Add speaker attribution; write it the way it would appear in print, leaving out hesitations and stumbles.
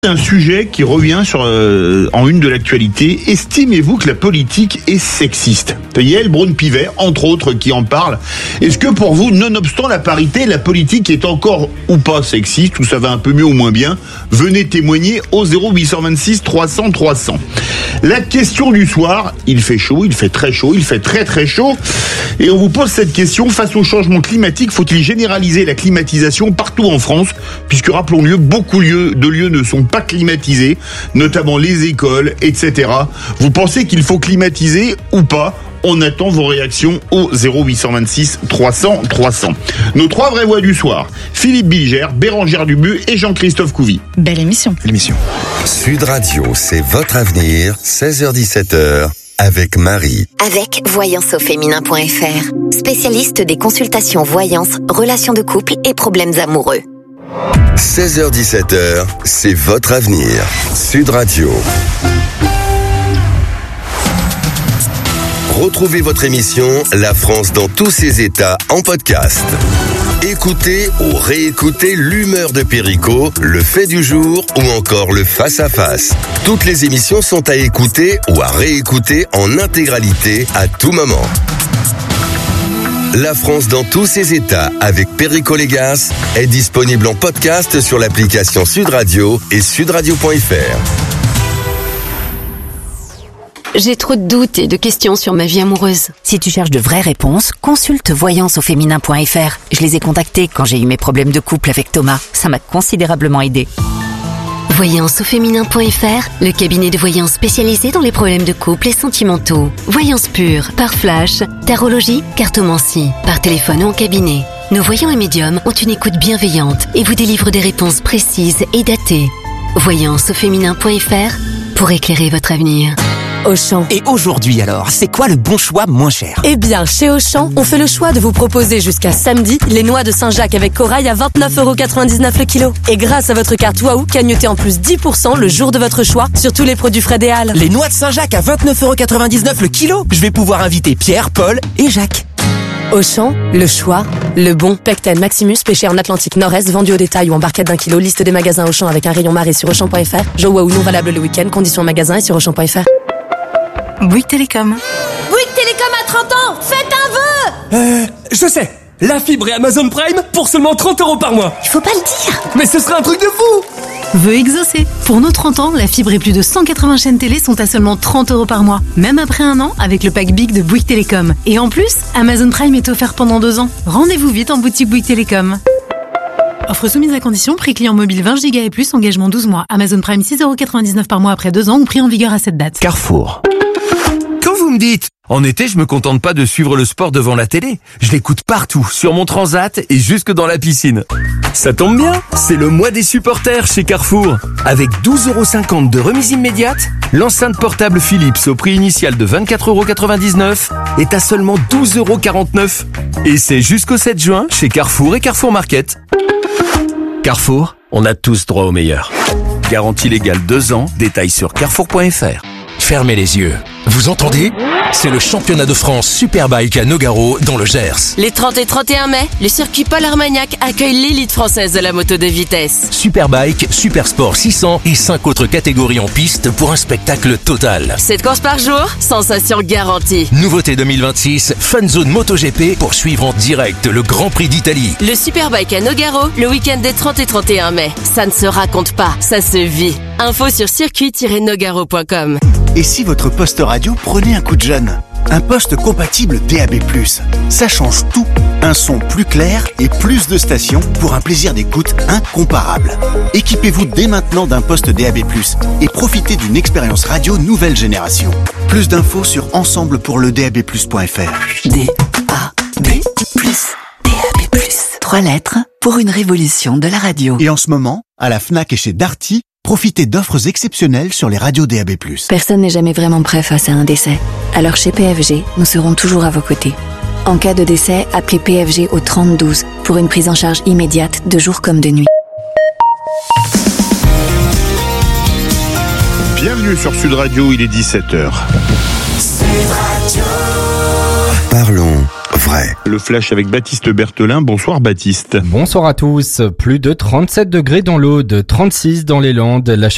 Speaker 1: Un sujet qui revient en une de l'actualité. Estimez-vous que la politique est sexiste? C'est Yael Braun-Pivet, entre autres, qui en parle. Est-ce que pour vous, nonobstant la parité, la politique est encore ou pas sexiste, ou ça va un peu mieux ou moins bien? Venez témoigner au 0826 300 300. La question du soir, il fait chaud, il fait très chaud, il fait très très chaud. Et on vous pose cette question, face au changement climatique, faut-il généraliser la climatisation partout en France? Puisque, rappelons-le, beaucoup de lieux ne sont pas climatisés, notamment les écoles, etc. Vous pensez qu'il faut climatiser ou pas? On attend vos réactions au 0826 300 300. Nos trois vraies voix du soir, Philippe Bilger, Bérangère Dubu et Jean-Christophe Couvi.
Speaker 2: Belle émission.
Speaker 3: Sud Radio, c'est votre avenir, 16h-17h, avec Marie.
Speaker 4: Avec voyanceauféminin.fr, spécialiste des consultations voyance, relations de couple et problèmes amoureux.
Speaker 3: 16h-17h, c'est votre avenir. Sud Radio. Retrouvez votre émission La France dans tous ses états en podcast. Écoutez ou réécoutez l'humeur de Perico, le fait du jour ou encore le face-à-face. Toutes les émissions sont à écouter ou à réécouter en intégralité à tout moment. La France dans tous ses états avec Perico Légas est disponible en podcast sur l'application Sud Radio et sudradio.fr.
Speaker 5: J'ai trop de doutes et de questions sur ma vie amoureuse.
Speaker 6: Si tu cherches de vraies réponses, consulte voyanceauféminin.fr. Je les ai contactés quand j'ai eu mes problèmes de couple avec Thomas. Ça m'a considérablement aidé.
Speaker 5: Voyanceauféminin.fr, le cabinet de voyance spécialisé dans les problèmes de couple et sentimentaux. Voyance pure, par flash, tarologie, cartomancie, par téléphone ou en cabinet. Nos voyants et médiums ont une écoute bienveillante et vous délivrent des réponses précises et datées. Voyanceauféminin.fr, pour éclairer votre avenir.
Speaker 7: Auchan.
Speaker 8: Et aujourd'hui alors, c'est quoi le bon choix moins cher?
Speaker 7: Eh bien, chez Auchan, on fait le choix de vous proposer jusqu'à samedi les noix de Saint-Jacques avec corail à 29,99€ le kilo. Et grâce à votre carte Waouh, cagnotez en plus 10% le jour de votre choix sur tous les produits frais des Halles.
Speaker 8: Les noix de Saint-Jacques à 29,99€ le kilo? Je vais pouvoir inviter Pierre, Paul et Jacques.
Speaker 7: Auchan, le choix, le bon. Pecten Maximus, pêché en Atlantique Nord-Est, vendu au détail ou en barquette d'1 kilo. Liste des magasins Auchan avec un rayon marée sur Auchan.fr. Jeux Waouh non valable le week-end. Conditions magasin et sur Auchan.fr.
Speaker 2: Bouygues Télécom.
Speaker 9: Bouygues Télécom à 30 ans, faites un vœu.
Speaker 10: Je sais. La fibre et Amazon Prime pour seulement 30€ par mois.
Speaker 9: Il faut pas le dire.
Speaker 10: Mais ce serait un truc de fou.
Speaker 2: Vœu exaucé. Pour nos 30 ans, la fibre et plus de 180 chaînes télé sont à seulement 30€ par mois. Même après un an, avec le pack Big de Bouygues Télécom. Et en plus, Amazon Prime est offert pendant 2 ans. Rendez-vous vite en boutique Bouygues Télécom. Offre soumise à condition, prix client mobile 20 Go et plus, engagement 12 mois. Amazon Prime 6,99€ par mois après 2 ans ou prix en vigueur à cette date.
Speaker 11: Carrefour. Quand vous me dites, en été, je me contente pas de suivre le sport devant la télé. Je l'écoute partout, sur mon transat et jusque dans la piscine. Ça tombe bien, c'est le mois des supporters chez Carrefour. Avec 12,50€ de remise immédiate, l'enceinte portable Philips au prix initial de 24,99€ est à seulement 12,49€. Et c'est jusqu'au 7 juin chez Carrefour et Carrefour Market. Carrefour, on a tous droit au meilleur. Garantie légale 2 ans, détails sur carrefour.fr.
Speaker 12: Fermez les yeux. Vous entendez? C'est le championnat de France Superbike à Nogaro dans le Gers.
Speaker 13: Les 30 et 31 mai, le circuit Paul Armagnac accueille l'élite française de la moto de vitesse.
Speaker 12: Superbike, Supersport 600 et 5 autres catégories en piste pour un spectacle total.
Speaker 13: 7 courses par jour, sensation garantie.
Speaker 12: Nouveauté 2026, Fun Zone MotoGP pour suivre en direct le Grand Prix d'Italie.
Speaker 13: Le Superbike à Nogaro, le week-end des 30 et 31 mai. Ça ne se raconte pas, ça se vit. Info sur circuit-nogaro.com.
Speaker 14: Et si votre poste radio prenait un coup de jeune? Un poste compatible DAB+. Ça change tout. Un son plus clair et plus de stations pour un plaisir d'écoute incomparable. Équipez-vous dès maintenant d'un poste DAB+, et profitez d'une expérience radio nouvelle génération. Plus d'infos sur ensemblepourledab+.fr.
Speaker 6: DAB+. 3 lettres pour une révolution de la radio.
Speaker 14: Et en ce moment, à la Fnac et chez Darty, profitez d'offres exceptionnelles sur les radios DAB+.
Speaker 6: Personne n'est jamais vraiment prêt face à un décès. Alors chez PFG, nous serons toujours à vos côtés. En cas de décès, appelez PFG au 3012 pour une prise en charge immédiate de jour comme de nuit.
Speaker 1: Bienvenue sur Sud Radio, il est 17h.
Speaker 3: Parlons vrai.
Speaker 1: Le flash avec Baptiste Berthelin. Bonsoir Baptiste.
Speaker 15: Bonsoir à tous. Plus de 37 degrés dans l'Aude, 36 dans les Landes. La